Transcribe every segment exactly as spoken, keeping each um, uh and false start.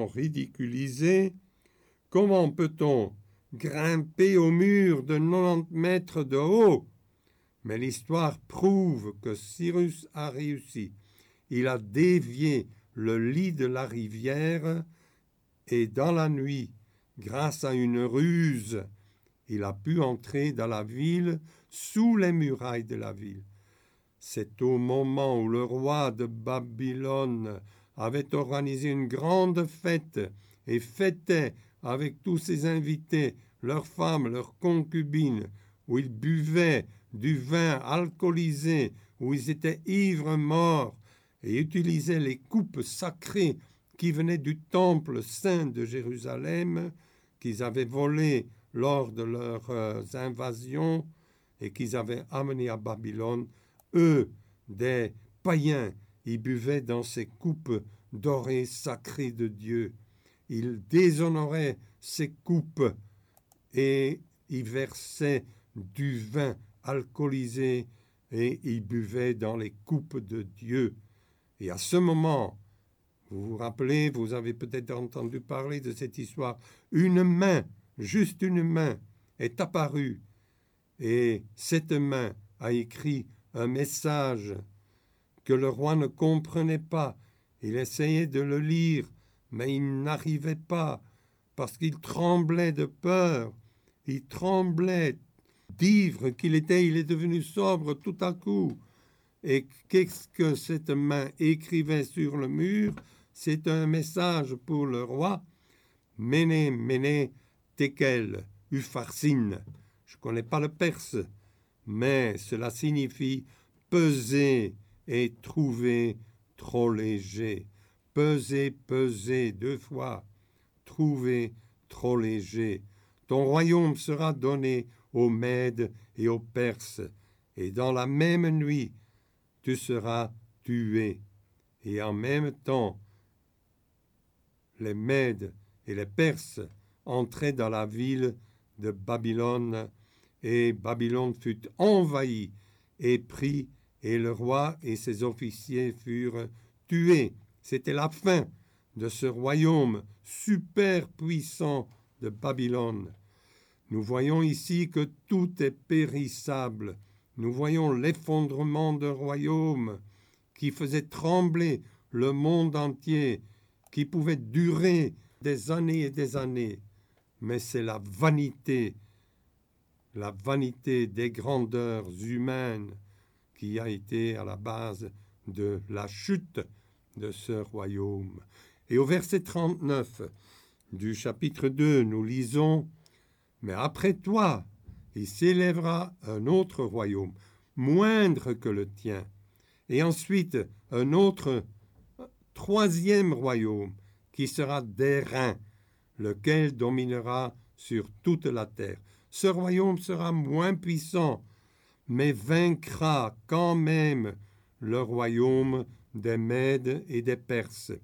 sont ridiculisés. Comment peut-on grimper au mur de quatre-vingt-dix mètres de haut? Mais l'histoire prouve que Cyrus a réussi. Il a dévié le lit de la rivière et dans la nuit, grâce à une ruse, il a pu entrer dans la ville, sous les murailles de la ville. C'est au moment où le roi de Babylone avait organisé une grande fête et fêtait avec tous ses invités, leurs femmes, leurs concubines, où ils buvaient du vin alcoolisé, où ils étaient ivres morts et utilisaient les coupes sacrées qui venaient du temple saint de Jérusalem, qu'ils avaient volé lors de leurs euh, invasions et qu'ils avaient amené à Babylone. Eux, des païens, ils buvaient dans ces coupes dorées sacrées de Dieu. Ils déshonoraient ces coupes et ils versaient du vin alcoolisé et ils buvaient dans les coupes de Dieu. Et à ce moment, vous vous rappelez, vous avez peut-être entendu parler de cette histoire, une main, juste une main, est apparue et cette main a écrit un message que le roi ne comprenait pas. Il essayait de le lire, mais il n'arrivait pas parce qu'il tremblait de peur. Il tremblait d'ivre qu'il était, il est devenu sobre tout à coup. Et qu'est-ce que cette main écrivait sur le mur? C'est un message pour le roi. Méné, Méné, Tekel, Upharsin. Je ne connais pas le perse, mais cela signifie peser et trouver trop léger. Peser, peser, deux fois. Trouver trop léger. Ton royaume sera donné aux Mèdes et aux Perses, et dans la même nuit, tu seras tué. Et en même temps, les Mèdes et les Perses entraient dans la ville de Babylone, et Babylone fut envahie et pris, et le roi et ses officiers furent tués. C'était la fin de ce royaume super puissant de Babylone. Nous voyons ici que tout est périssable. Nous voyons l'effondrement d'un royaume qui faisait trembler le monde entier, qui pouvait durer des années et des années. Mais c'est la vanité, la vanité des grandeurs humaines qui a été à la base de la chute de ce royaume. Et au verset trente-neuf du chapitre deux, nous lisons « Mais après toi, il s'élèvera un autre royaume, moindre que le tien, et ensuite un autre troisième royaume, qui sera d'airain, lequel dominera sur toute la terre. Ce royaume sera moins puissant, mais vaincra quand même le royaume des Mèdes et des Perses.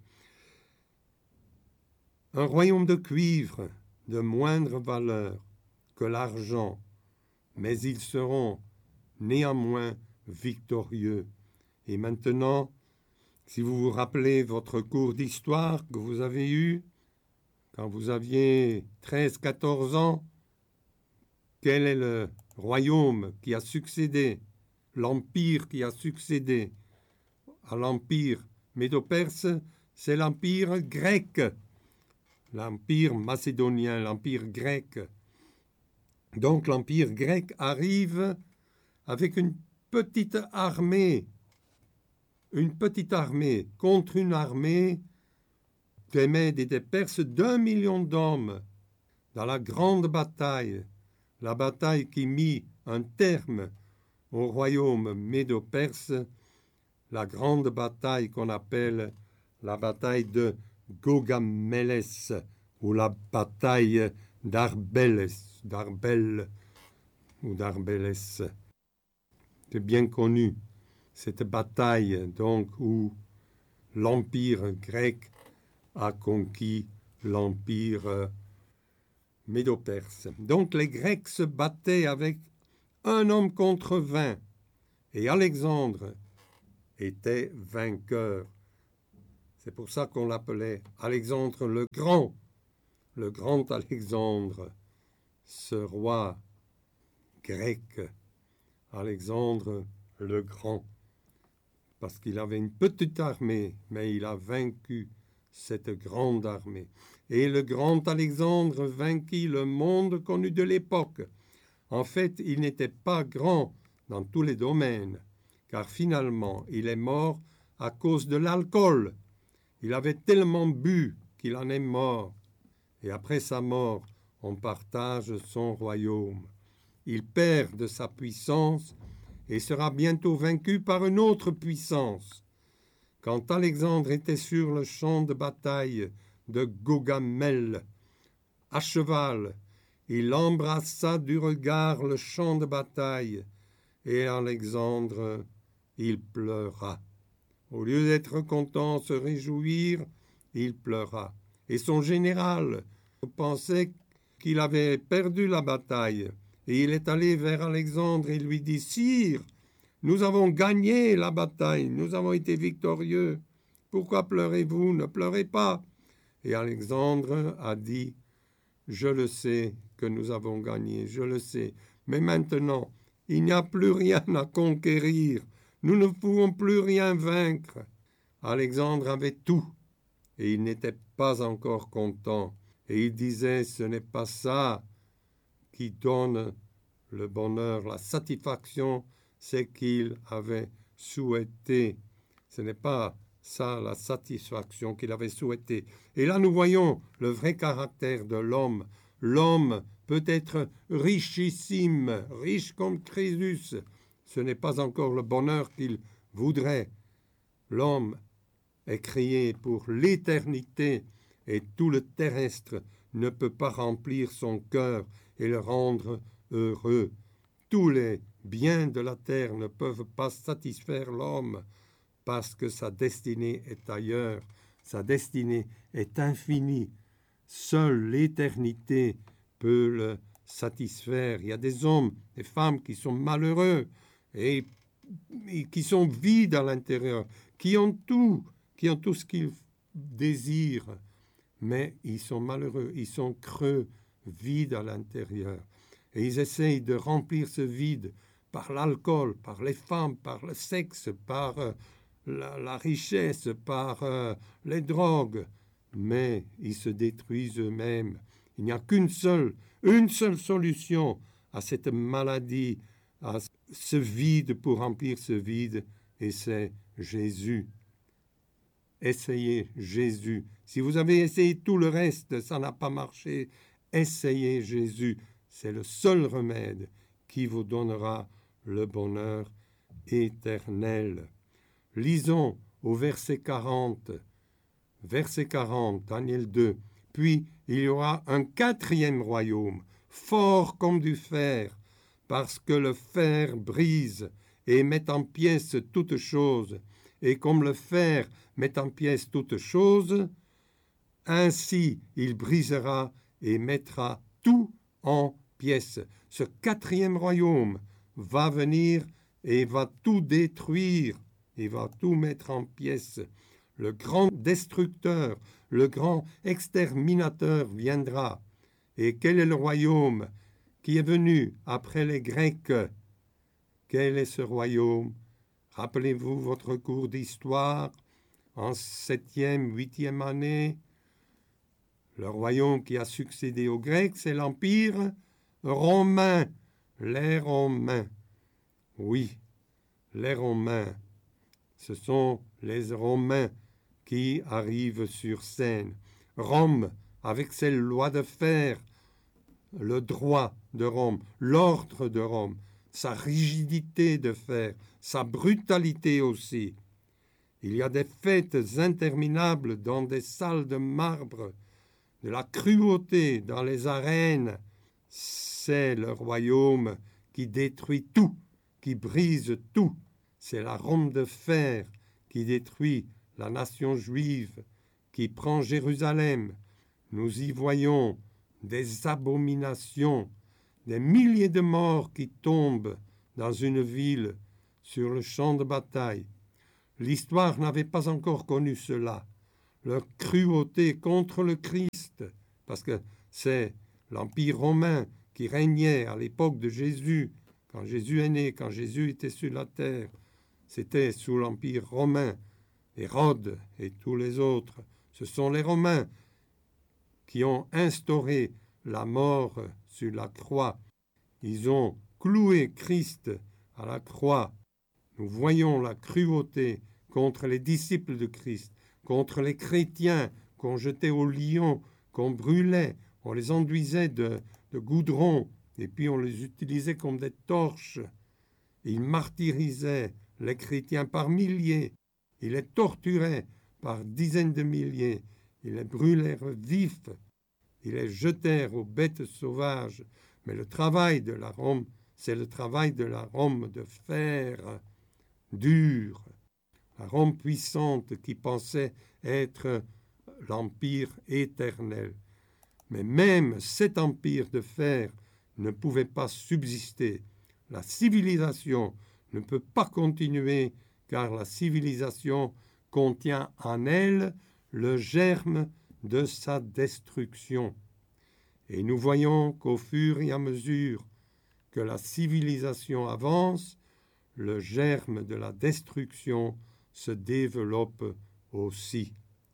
Un royaume de cuivre, de moindre valeur que l'argent, mais ils seront néanmoins victorieux. Et maintenant, si vous vous rappelez votre cours d'histoire que vous avez eu quand vous aviez treize à quatorze ans, quel est le royaume qui a succédé, l'empire qui a succédé à l'empire médo-perse? C'est l'empire grec, l'empire macédonien, l'empire grec. Donc l'empire grec arrive avec une petite armée, une petite armée contre une armée des Mèdes et des Perses d'un million d'hommes dans la grande bataille, la bataille qui mit un terme au royaume médo-perse, la grande bataille qu'on appelle la bataille de Gaugamélès ou la bataille d'Arbélès, d'Arbel ou d'Arbélès. C'est bien connu, cette bataille donc où l'empire grec a conquis l'empire médo-perse. Donc les Grecs se battaient avec un homme contre vingt, et Alexandre était vainqueur. C'est pour ça qu'on l'appelait Alexandre le Grand, le grand Alexandre, ce roi grec, Alexandre le Grand, parce qu'il avait une petite armée, mais il a vaincu cette grande armée. Et le grand Alexandre vainquit le monde connu de l'époque. En fait, il n'était pas grand dans tous les domaines, car finalement, il est mort à cause de l'alcool. Il avait tellement bu qu'il en est mort. Et après sa mort, on partage son royaume. Il perd de sa puissance et sera bientôt vaincu par une autre puissance. Quand Alexandre était sur le champ de bataille de Gaugamel, à cheval, il embrassa du regard le champ de bataille, et Alexandre, il pleura. Au lieu d'être content, se réjouir, il pleura. Et son général pensait qu'il avait perdu la bataille, et il est allé vers Alexandre et lui dit « Sire, nous avons gagné la bataille, nous avons été victorieux. Pourquoi pleurez-vous? Ne pleurez pas. » Et Alexandre a dit « Je le sais que nous avons gagné, je le sais, mais maintenant, il n'y a plus rien à conquérir, nous ne pouvons plus rien vaincre. » Alexandre avait tout, et il n'était pas encore content. Et il disait « Ce n'est pas ça qui donne le bonheur, la satisfaction, c'est qu'il avait souhaité. Ce n'est pas ça la satisfaction qu'il avait souhaité. » Et là, nous voyons le vrai caractère de l'homme. L'homme peut être richissime, riche comme Crésus. Ce n'est pas encore le bonheur qu'il voudrait. L'homme est créé pour l'éternité et tout le terrestre ne peut pas remplir son cœur et le rendre heureux. Tous les biens de la terre ne peuvent pas satisfaire l'homme parce que sa destinée est ailleurs. Sa destinée est infinie. Seule l'éternité peut le satisfaire. Il y a des hommes, des femmes qui sont malheureux et, et qui sont vides à l'intérieur, qui ont tout, qui ont tout ce qu'ils désirent, mais ils sont malheureux, ils sont creux, vides à l'intérieur. Et ils essayent de remplir ce vide par l'alcool, par les femmes, par le sexe, par euh, la, la richesse, par euh, les drogues. Mais ils se détruisent eux-mêmes. Il n'y a qu'une seule, une seule solution à cette maladie, à ce vide, pour remplir ce vide, et c'est Jésus. Essayez Jésus. Si vous avez essayé tout le reste, ça n'a pas marché, essayez Jésus. C'est le seul remède qui vous donnera le bonheur éternel. Lisons au verset quarante. Verset quarante, Daniel deux. « Puis il y aura un quatrième royaume, fort comme du fer, parce que le fer brise et met en pièces toutes choses, et comme le fer met en pièces toutes choses, ainsi il brisera et mettra tout en pièces. » Ce quatrième royaume va venir et va tout détruire, et va tout mettre en pièces. Le grand destructeur, le grand exterminateur viendra. Et quel est le royaume qui est venu après les Grecs? Quel est ce royaume? Rappelez-vous votre cours d'histoire en septième, huitième année. Le royaume qui a succédé aux Grecs, c'est l'Empire romain. Les Romains. Oui, les Romains. Ce sont les Romains qui arrivent sur scène. Rome, avec ses lois de fer, le droit de Rome, l'ordre de Rome, sa rigidité de fer, sa brutalité aussi. Il y a des fêtes interminables dans des salles de marbre, de la cruauté dans les arènes. C'est le royaume qui détruit tout, qui brise tout. C'est la Rome de fer qui détruit la nation juive, qui prend Jérusalem. Nous y voyons des abominations, des milliers de morts qui tombent dans une ville sur le champ de bataille. L'histoire n'avait pas encore connu cela. leur cruauté contre le Christ, parce que c'est l'Empire romain qui régnait à l'époque de Jésus, quand Jésus est né, quand Jésus était sur la terre, c'était sous l'Empire romain. Hérode et tous les autres, ce sont les Romains qui ont instauré la mort sur la croix. Ils ont cloué Christ à la croix. Nous voyons la cruauté contre les disciples de Christ, contre les chrétiens qu'on jetait au lion, qu'on brûlait, on les enduisait de, de goudron, et puis on les utilisait comme des torches. Ils martyrisaient les chrétiens par milliers, ils les torturaient par dizaines de milliers, ils les brûlèrent vifs, ils les jetèrent aux bêtes sauvages. Mais le travail de la Rome, c'est le travail de la Rome de fer dur, la Rome puissante qui pensait être l'empire éternel. Mais même cet empire de fer ne pouvait pas subsister. La civilisation ne peut pas continuer car la civilisation contient en elle le germe de sa destruction. Et nous voyons qu'au fur et à mesure que la civilisation avance, le germe de la destruction se développe aussi.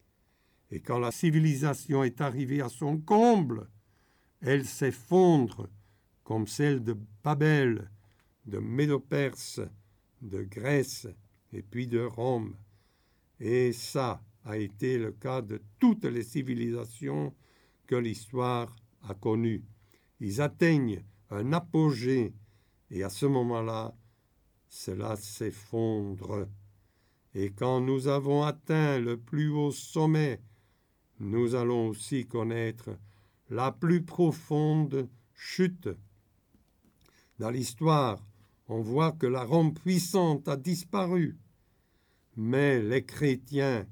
Et quand la civilisation est arrivée à son comble, elle s'effondre comme celle de Babel, de Médo-Perse, de Grèce et puis de Rome. Et ça a été le cas de toutes les civilisations que l'histoire a connues. Ils atteignent un apogée et à ce moment-là, cela s'effondre. Et quand nous avons atteint le plus haut sommet, nous allons aussi connaître la plus profonde chute. Dans l'histoire, on voit que la Rome puissante a disparu, mais les chrétiens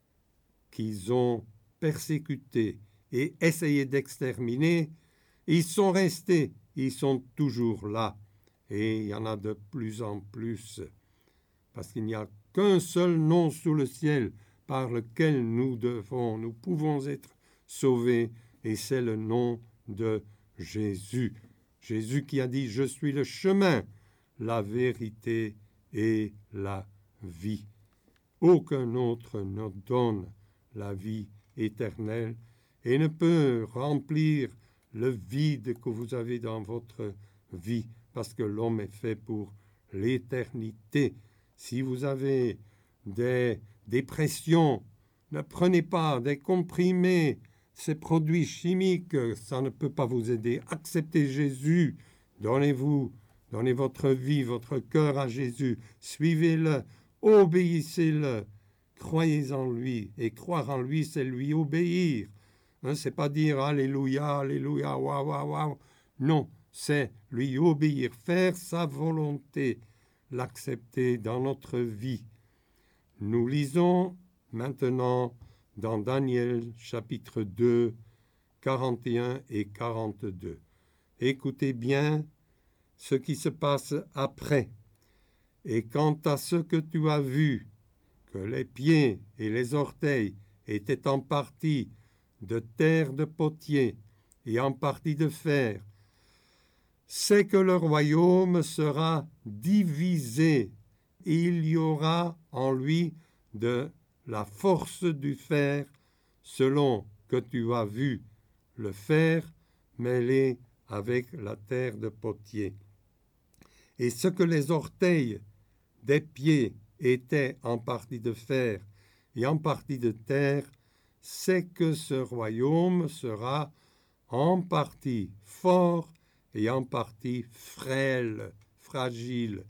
qu'ils ont persécutés et essayé d'exterminer, ils sont restés, ils sont toujours là. Et il y en a de plus en plus, parce qu'il n'y a qu'un seul nom sous le ciel par lequel nous devons, nous pouvons être sauvés, et c'est le nom de Jésus. Jésus qui a dit « Je suis le chemin, la vérité et la vie ». Aucun autre ne donne la vie éternelle et ne peut remplir le vide que vous avez dans votre vie, parce que l'homme est fait pour l'éternité. Si vous avez des dépressions, ne prenez pas des comprimés, ces produits chimiques, ça ne peut pas vous aider. Acceptez Jésus, donnez-vous, donnez votre vie, votre cœur à Jésus, suivez-le, obéissez-le, croyez en lui, et croire en lui, c'est lui obéir. Hein, c'est pas dire Alléluia, Alléluia, waouh, waouh, waouh. Non, c'est lui obéir, faire sa volonté, l'accepter dans notre vie. Nous lisons maintenant dans Daniel chapitre deux, quarante et un et quarante-deux. Écoutez bien ce qui se passe après. Et quant à ce que tu as vu, que les pieds et les orteils étaient en partie de terre de potier et en partie de fer, c'est que le royaume sera divisé. Il y aura en lui de la force du fer, selon que tu as vu le fer mêlé avec la terre de potier. Et ce que les orteils des pieds étaient en partie de fer et en partie de terre, c'est que ce royaume sera en partie fort et en partie frêle, fragile.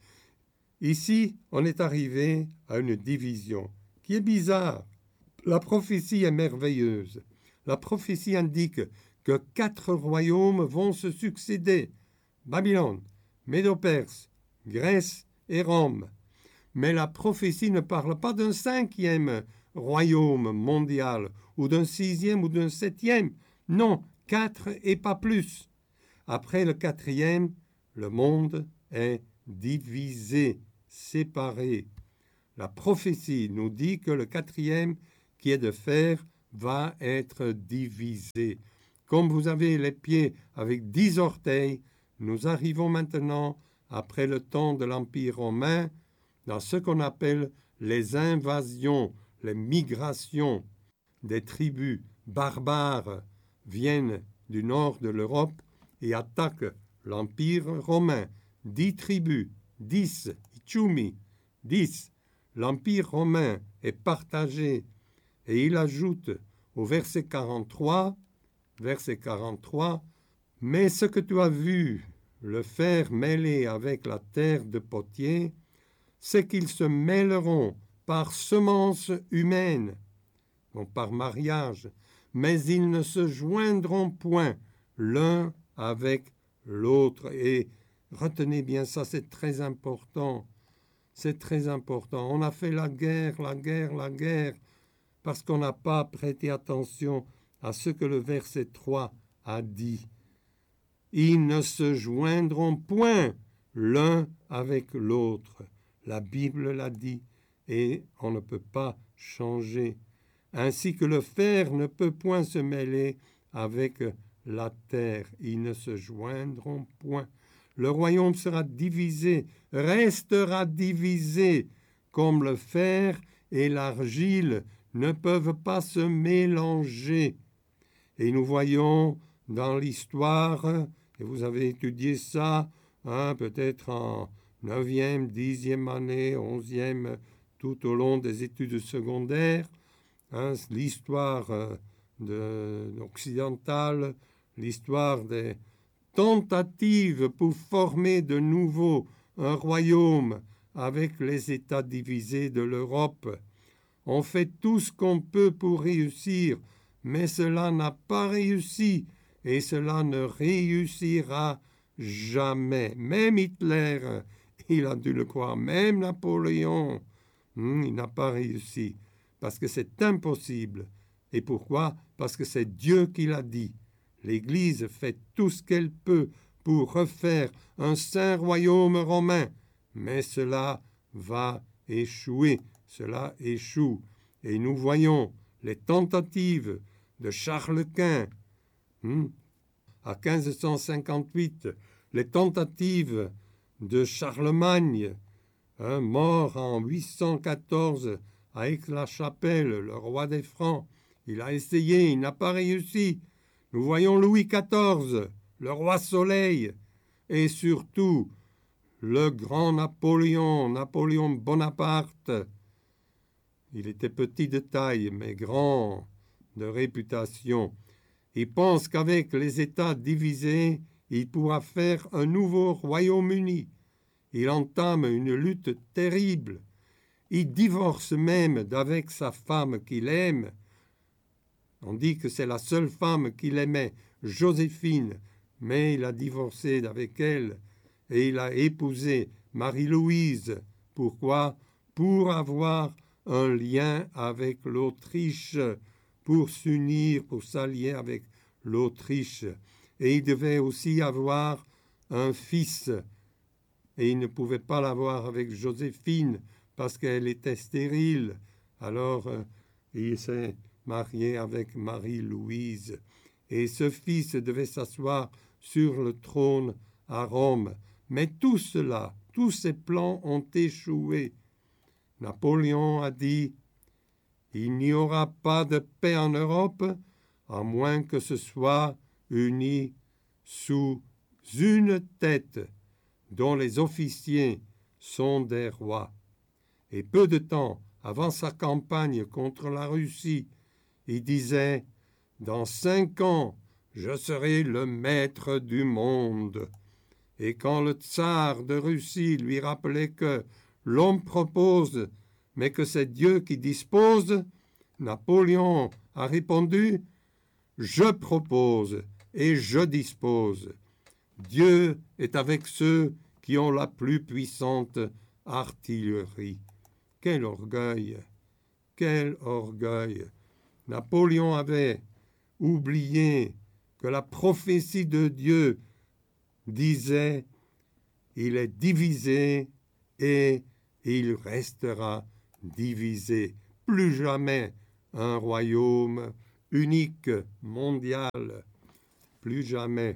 Ici, on est arrivé à une division qui est bizarre. La prophétie est merveilleuse. La prophétie indique que quatre royaumes vont se succéder. Babylone, Médo-Perse, Grèce et Rome. Mais la prophétie ne parle pas d'un cinquième royaume mondial, ou d'un sixième ou d'un septième. Non, quatre et pas plus. Après le quatrième, le monde est divisé, séparé. La prophétie nous dit que le quatrième, qui est de fer va être divisé. Comme vous avez les pieds avec dix orteils, nous arrivons maintenant, après le temps de l'Empire romain, dans ce qu'on appelle les invasions, les migrations des tribus barbares viennent du nord de l'Europe et attaquent l'Empire romain. Dix tribus, dix, Ichumi, dix. L'Empire romain est partagé et il ajoute au verset quarante-trois, verset quarante-trois, « Mais ce que tu as vu, le fer mêlé avec la terre de potier, c'est qu'ils se mêleront par semence humaine, donc par mariage, mais ils ne se joindront point l'un avec l'autre. » Et retenez bien ça, c'est très important. C'est très important. On a fait la guerre, la guerre, la guerre, parce qu'on n'a pas prêté attention à ce que le verset trois a dit. Ils ne se joindront point l'un avec l'autre. La Bible l'a dit et on ne peut pas changer. Ainsi que le fer ne peut point se mêler avec la terre. Ils ne se joindront point. Le royaume sera divisé, restera divisé, comme le fer et l'argile ne peuvent pas se mélanger. Et nous voyons dans l'histoire, et vous avez étudié ça, hein, peut-être en neuvième, dixième année, onzième, tout au long des études secondaires, hein, l'histoire de, occidentale, l'histoire des tentatives pour former de nouveau un royaume avec les États divisés de l'Europe. On fait tout ce qu'on peut pour réussir, mais cela n'a pas réussi et cela ne réussira jamais. Même Hitler, il a dû le croire, même Napoléon, hmm, il n'a pas réussi parce que c'est impossible. Et pourquoi? Parce que c'est Dieu qui l'a dit. L'Église fait tout ce qu'elle peut pour refaire un saint royaume romain, mais cela va échouer, cela échoue. Et nous voyons les tentatives de Charles Quint, hmm, à quinze cent cinquante-huit, les tentatives de Charlemagne, hein, mort en huit cent quatorze à Aix-la-Chapelle, le roi des Francs. Il a essayé, il n'a pas réussi. Nous voyons Louis quatorze, le roi Soleil, et surtout le grand Napoléon, Napoléon Bonaparte. Il était petit de taille, mais grand de réputation. Il pense qu'avec les États divisés, il pourra faire un nouveau Royaume-Uni. Il entame une lutte terrible. Il divorce même d'avec sa femme qu'il aime. On dit que c'est la seule femme qu'il aimait, Joséphine, mais il a divorcé d'avec elle et il a épousé Marie-Louise. Pourquoi? Pour avoir un lien avec l'Autriche, pour s'unir, pour s'allier avec l'Autriche. Et il devait aussi avoir un fils. Et il ne pouvait pas l'avoir avec Joséphine parce qu'elle était stérile. Alors, euh, il s'est marié avec Marie-Louise. Et ce fils devait s'asseoir sur le trône à Rome. Mais tout cela, tous ces plans ont échoué. Napoléon a dit « Il n'y aura pas de paix en Europe à moins que ce soit uni sous une tête dont les officiers sont des rois. » Et peu de temps avant sa campagne contre la Russie, il disait « Dans cinq ans, je serai le maître du monde. » Et quand le tsar de Russie lui rappelait que l'homme propose, mais que c'est Dieu qui dispose, Napoléon a répondu « Je propose et je dispose. Dieu est avec ceux qui ont la plus puissante artillerie. » Quel orgueil! Quel orgueil! Napoléon avait oublié que la prophétie de Dieu disait « Il est divisé et il restera divisé. » Plus jamais un royaume unique, mondial, plus jamais.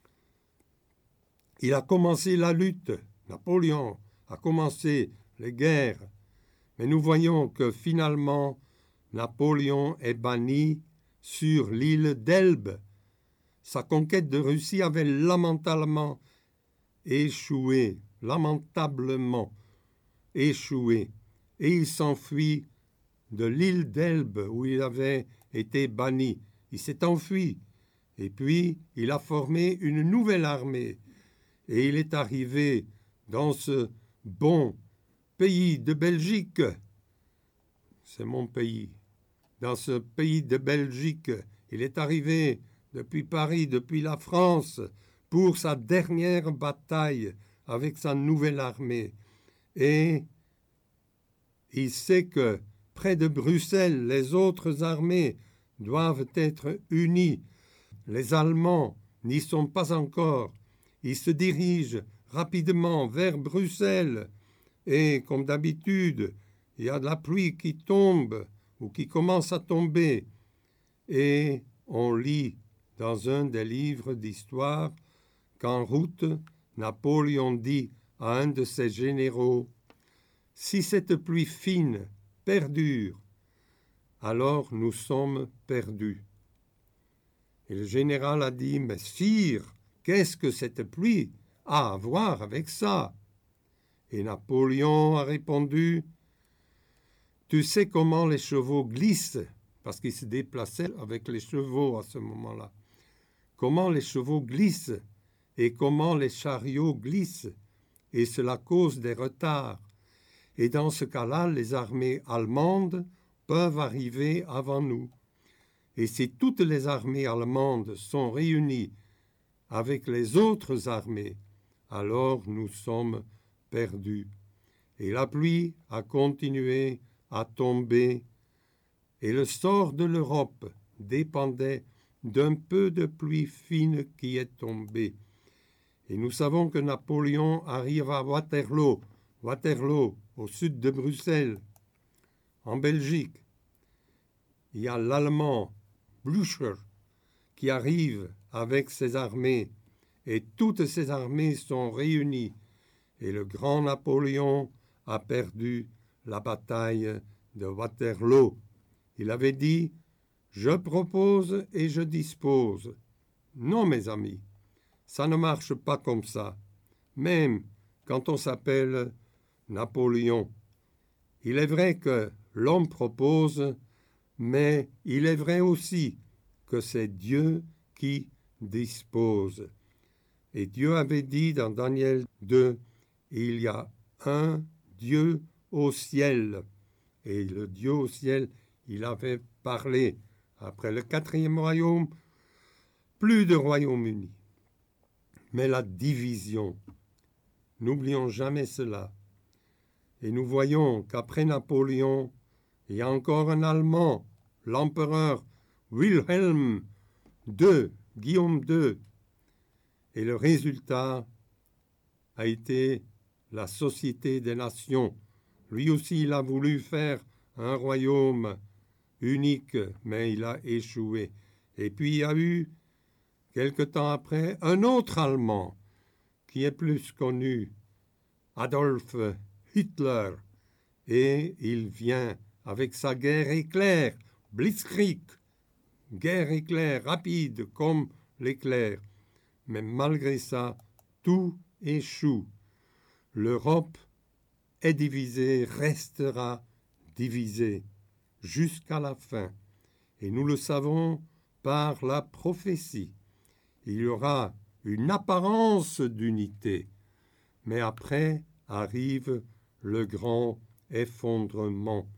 Il a commencé la lutte, Napoléon a commencé les guerres, mais nous voyons que finalement, Napoléon est banni sur l'île d'Elbe. Sa conquête de Russie avait lamentablement échoué, lamentablement échoué, et il s'enfuit de l'île d'Elbe où il avait été banni. Il s'est enfui, et puis il a formé une nouvelle armée, et il est arrivé dans ce bon pays de Belgique. C'est mon pays. Dans ce pays de Belgique, il est arrivé depuis Paris, depuis la France, pour sa dernière bataille avec sa nouvelle armée. Et il sait que près de Bruxelles, les autres armées doivent être unies. Les Allemands n'y sont pas encore. Ils se dirigent rapidement vers Bruxelles. Et comme d'habitude, il y a de la pluie qui tombe ou qui commence à tomber. Et on lit dans un des livres d'histoire qu'en route, Napoléon dit à un de ses généraux, « Si cette pluie fine perdure, alors nous sommes perdus. » Et le général a dit, « Mais sire, qu'est-ce que cette pluie a à voir avec ça ?» Et Napoléon a répondu, « Tu sais comment les chevaux glissent ?» parce qu'il se déplaçait avec les chevaux à ce moment-là. « Comment les chevaux glissent et comment les chariots glissent, et cela cause des retards. Et dans ce cas-là, les armées allemandes peuvent arriver avant nous. Et si toutes les armées allemandes sont réunies avec les autres armées, alors nous sommes perdus. » Et la pluie a continué à tomber, et le sort de l'Europe dépendait d'un peu de pluie fine qui est tombée. Et nous savons que Napoléon arrive à Waterloo, Waterloo, au sud de Bruxelles, en Belgique. Il y a l'Allemand Blücher qui arrive avec ses armées, et toutes ces armées sont réunies. Et le grand Napoléon a perdu la bataille de Waterloo. Il avait dit « Je propose et je dispose ». Non, mes amis, ça ne marche pas comme ça, même quand on s'appelle Napoléon. Il est vrai que l'homme propose, mais il est vrai aussi que c'est Dieu qui dispose. Et Dieu avait dit dans Daniel deux, il y a un Dieu au ciel. Et le Dieu au ciel, il avait parlé. Après le quatrième royaume, plus de Royaume-Uni. Mais la division, n'oublions jamais cela. Et nous voyons qu'après Napoléon, il y a encore un Allemand, l'empereur Wilhelm deux, Guillaume deux. Et le résultat a été la Société des Nations. Lui aussi, il a voulu faire un royaume unique, mais il a échoué. Et puis il y a eu, quelque temps après, un autre Allemand qui est plus connu, Adolf Hitler. Et il vient avec sa guerre éclair, Blitzkrieg, guerre éclair, rapide comme l'éclair. Mais malgré ça, tout échoue. L'Europe est divisée, restera divisée jusqu'à la fin. Et nous le savons par la prophétie. Il y aura une apparence d'unité, mais après arrive le grand effondrement.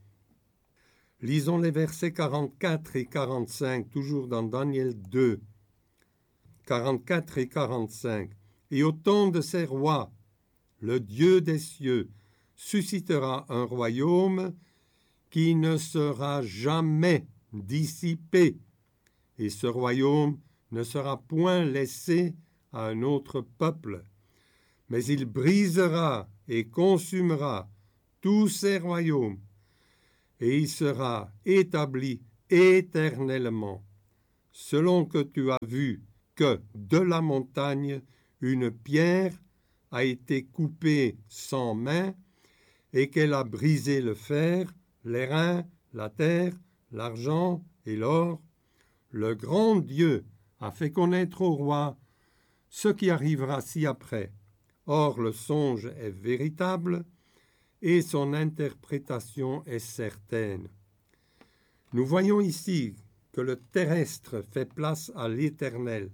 Lisons les versets quarante-quatre et quarante-cinq, toujours dans Daniel deux. quarante-quatre et quarante-cinq. Et au temps de ces rois, le Dieu des cieux suscitera un royaume qui ne sera jamais dissipé, et ce royaume ne sera point laissé à un autre peuple, mais il brisera et consumera tous ces royaumes, et il sera établi éternellement, selon que tu as vu que de la montagne une pierre a été coupée sans main et qu'elle a brisé le fer, l'airain, la terre, l'argent et l'or. Le grand Dieu a fait connaître au roi ce qui arrivera ci-après. Or, le songe est véritable et son interprétation est certaine. Nous voyons ici que le terrestre fait place à l'éternel.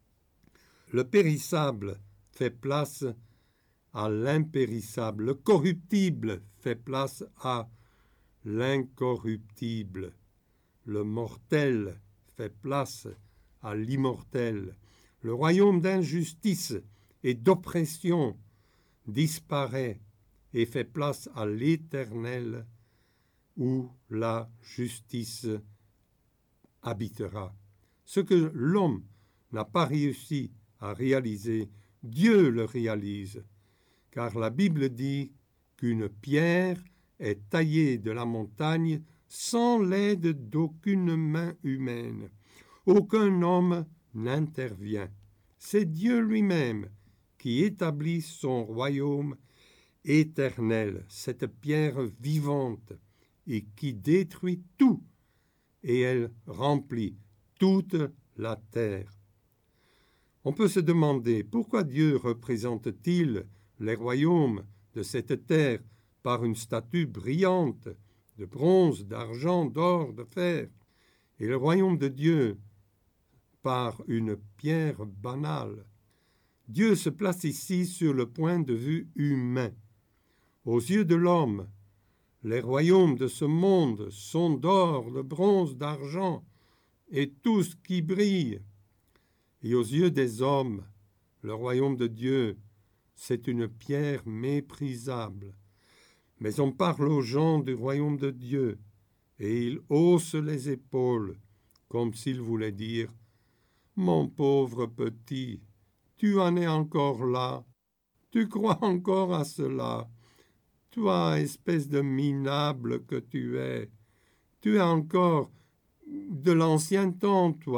Le périssable fait place à l'impérissable. Le corruptible fait place à l'incorruptible. Le mortel fait place à l'immortel. Le royaume d'injustice et d'oppression disparaît et fait place à l'éternel où la justice habitera. Ce que l'homme n'a pas réussi à réaliser, Dieu le réalise, car la Bible dit qu'une pierre est taillée de la montagne sans l'aide d'aucune main humaine. Aucun homme n'intervient. C'est Dieu lui-même qui établit son royaume éternel, cette pierre vivante, et qui détruit tout, et elle remplit toute la terre. On peut se demander pourquoi Dieu représente-t-il les royaumes de cette terre par une statue brillante de bronze, d'argent, d'or, de fer, et le royaume de Dieu par une pierre banale. Dieu se place ici sur le point de vue humain. Aux yeux de l'homme, les royaumes de ce monde sont d'or, de bronze, d'argent, et tout ce qui brille. Et aux yeux des hommes, le royaume de Dieu, c'est une pierre méprisable. Mais on parle aux gens du royaume de Dieu, et ils haussent les épaules, comme s'ils voulaient dire « Mon pauvre petit, tu en es encore là, tu crois encore à cela. Toi, espèce de minable que tu es, tu es encore de l'ancien temps, toi. »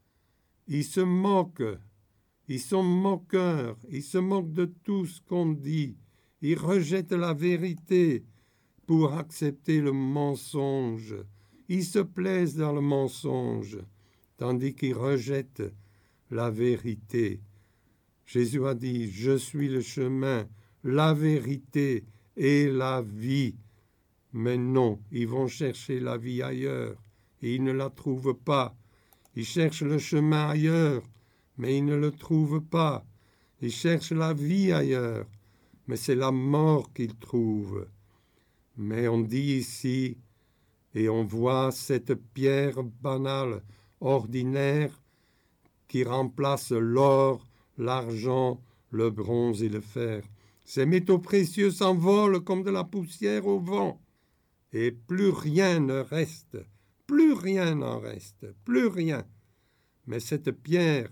Ils se moquent, ils sont moqueurs, ils se moquent de tout ce qu'on dit, ils rejettent la vérité pour accepter le mensonge. Ils se plaisent dans le mensonge, tandis qu'ils rejettent la vérité. Jésus a dit, « Je suis le chemin, la vérité et la vie. » Mais non, ils vont chercher la vie ailleurs et ils ne la trouvent pas. Ils cherchent le chemin ailleurs, mais ils ne le trouvent pas. Ils cherchent la vie ailleurs, mais c'est la mort qu'ils trouvent. Mais on dit ici, et on voit cette pierre banale, ordinaire, qui remplace l'or, l'argent, le bronze et le fer. Ces métaux précieux s'envolent comme de la poussière au vent, et plus rien ne reste, plus rien n'en reste, plus rien. Mais cette pierre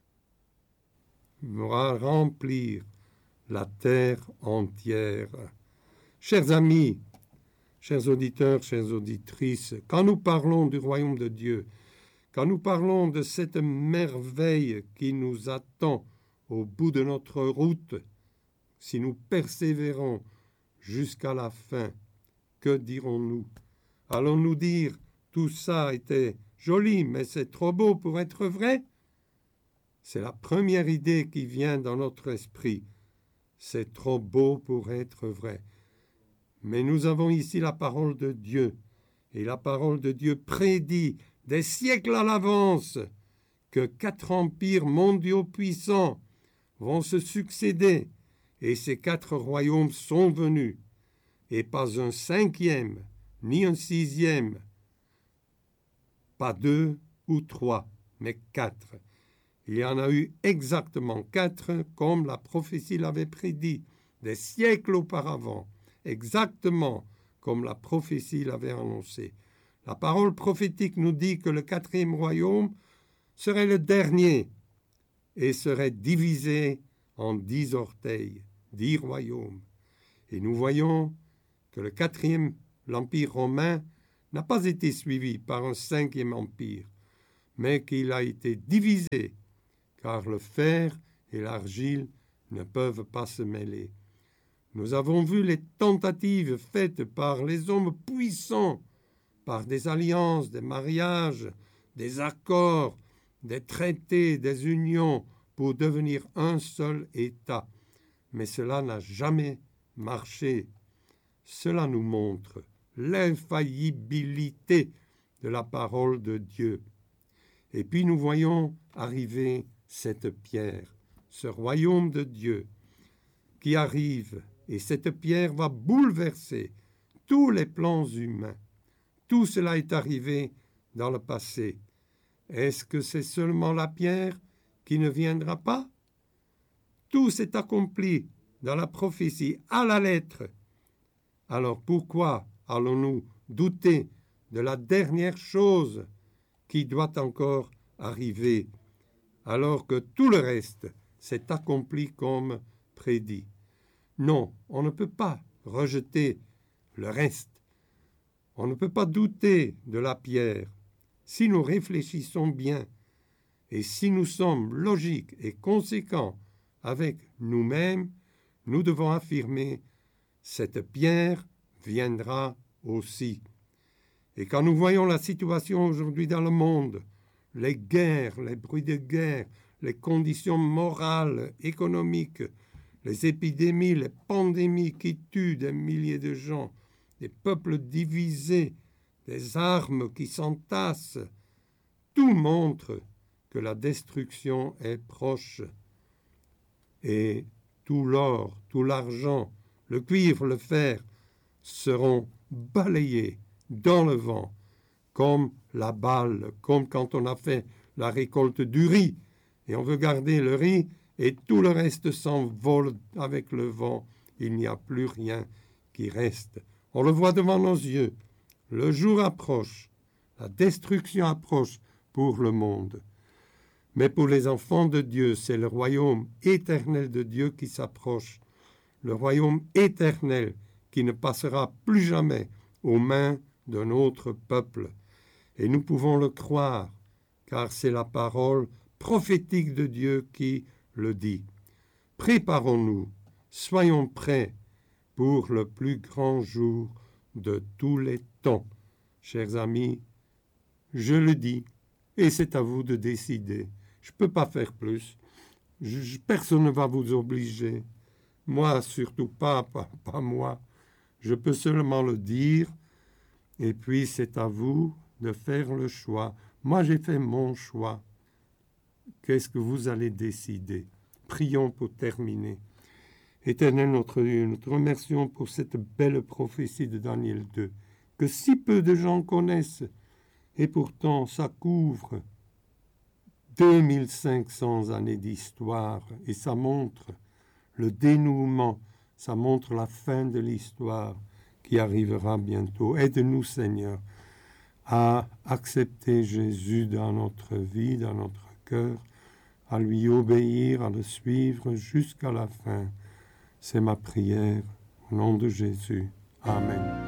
va remplir la terre entière. Chers amis, chers auditeurs, chères auditrices, quand nous parlons du royaume de Dieu, quand nous parlons de cette merveille qui nous attend au bout de notre route, si nous persévérons jusqu'à la fin, que dirons-nous? Allons-nous dire tout ça était joli, mais c'est trop beau pour être vrai? C'est la première idée qui vient dans notre esprit. C'est trop beau pour être vrai. Mais nous avons ici la parole de Dieu, et la parole de Dieu prédit des siècles à l'avance que quatre empires mondiaux puissants vont se succéder, et ces quatre royaumes sont venus, et pas un cinquième, ni un sixième, pas deux ou trois, mais quatre. Il y en a eu exactement quatre, comme la prophétie l'avait prédit, des siècles auparavant, exactement comme la prophétie l'avait annoncé. La parole prophétique nous dit que le quatrième royaume serait le dernier et serait divisé en dix orteils, dix royaumes. Et nous voyons que le quatrième, l'Empire romain, n'a pas été suivi par un cinquième empire, mais qu'il a été divisé, car le fer et l'argile ne peuvent pas se mêler. Nous avons vu les tentatives faites par les hommes puissants, par des alliances, des mariages, des accords, des traités, des unions, pour devenir un seul État. Mais cela n'a jamais marché. Cela nous montre l'infaillibilité de la parole de Dieu. Et puis nous voyons arriver cette pierre, ce royaume de Dieu qui arrive, et cette pierre va bouleverser tous les plans humains. Tout cela est arrivé dans le passé. Est-ce que c'est seulement la pierre qui ne viendra pas? Tout s'est accompli dans la prophétie à la lettre. Alors pourquoi allons-nous douter de la dernière chose qui doit encore arriver, alors que tout le reste s'est accompli comme prédit? Non, on ne peut pas rejeter le reste. On ne peut pas douter de la pierre. Si nous réfléchissons bien et si nous sommes logiques et conséquents avec nous-mêmes, nous devons affirmer « cette pierre viendra aussi ». Et quand nous voyons la situation aujourd'hui dans le monde, les guerres, les bruits de guerre, les conditions morales, économiques, les épidémies, les pandémies qui tuent des milliers de gens, des peuples divisés, des armes qui s'entassent, tout montre que la destruction est proche. Et tout l'or, tout l'argent, le cuivre, le fer seront balayés dans le vent, comme la balle, comme quand on a fait la récolte du riz, et on veut garder le riz, et tout le reste s'envole avec le vent. Il n'y a plus rien qui reste. On le voit devant nos yeux. Le jour approche, la destruction approche pour le monde. Mais pour les enfants de Dieu, c'est le royaume éternel de Dieu qui s'approche, le royaume éternel qui ne passera plus jamais aux mains d'un autre peuple. Et nous pouvons le croire, car c'est la parole prophétique de Dieu qui le dit. Préparons-nous, soyons prêts pour le plus grand jour de tous les temps. Chers amis, je le dis, et c'est à vous de décider. Je ne peux pas faire plus. Je, personne ne va vous obliger. Moi, surtout pas, pas, pas moi. Je peux seulement le dire, et puis c'est à vous de faire le choix. Moi, j'ai fait mon choix. Qu'est-ce que vous allez décider? Prions pour terminer. Éternel notre Dieu, nous te remercions pour cette belle prophétie de Daniel deux, que si peu de gens connaissent, et pourtant ça couvre deux mille cinq cents années d'histoire, et ça montre le dénouement, ça montre la fin de l'histoire qui arrivera bientôt. Aide-nous, Seigneur, à accepter Jésus dans notre vie, dans notre cœur, à lui obéir, à le suivre jusqu'à la fin. C'est ma prière, au nom de Jésus. Amen.